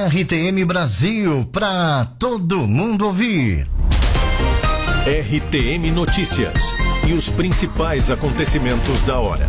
RTM Brasil, para todo mundo ouvir. RTM Notícias e os principais acontecimentos da hora.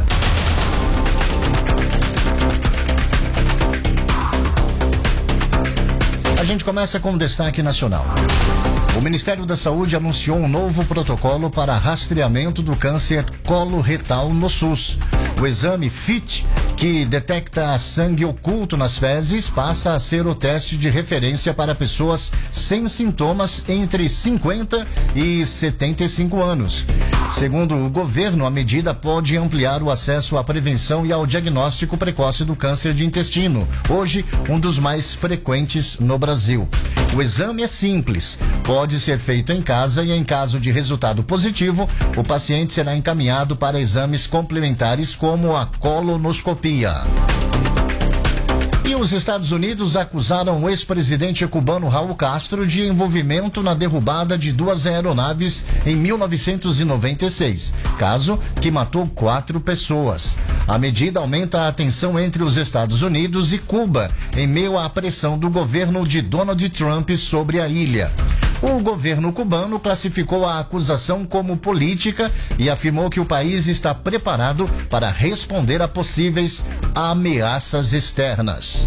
A gente começa com um destaque nacional. O Ministério da Saúde anunciou um novo protocolo para rastreamento do câncer coloretal no SUS. O exame FIT, que detecta sangue oculto nas fezes, passa a ser o teste de referência para pessoas sem sintomas entre 50 e 75 anos. Segundo o governo, a medida pode ampliar o acesso à prevenção e ao diagnóstico precoce do câncer de intestino, hoje um dos mais frequentes no Brasil. O exame é simples, pode ser feito em casa e, em caso de resultado positivo, o paciente será encaminhado para exames complementares como a colonoscopia. E os Estados Unidos acusaram o ex-presidente cubano Raul Castro de envolvimento na derrubada de 2 aeronaves em 1996, caso que matou 4 pessoas. A medida aumenta a tensão entre os Estados Unidos e Cuba, em meio à pressão do governo de Donald Trump sobre a ilha. O governo cubano classificou a acusação como política e afirmou que o país está preparado para responder a possíveis ameaças externas.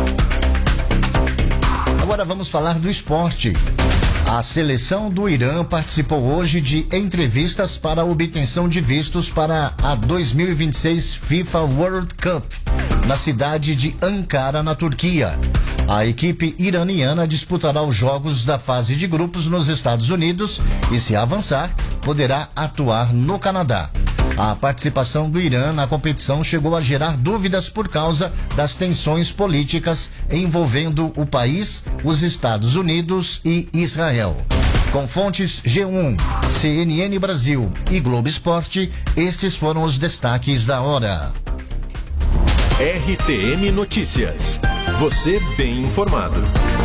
Agora vamos falar do esporte. A seleção do Irã participou hoje de entrevistas para a obtenção de vistos para a 2026 FIFA World Cup, na cidade de Ankara, na Turquia. A equipe iraniana disputará os jogos da fase de grupos nos Estados Unidos e, se avançar, poderá atuar no Canadá. A participação do Irã na competição chegou a gerar dúvidas por causa das tensões políticas envolvendo o país, os Estados Unidos e Israel. Com fontes G1, CNN Brasil e Globo Esporte, estes foram os destaques da hora. RTM Notícias. Você bem informado.